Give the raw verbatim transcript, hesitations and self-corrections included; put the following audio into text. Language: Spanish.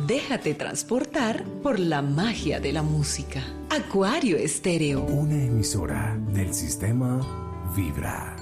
Déjate transportar por la magia de la música. Acuario Estéreo. Una emisora del sistema Vibra.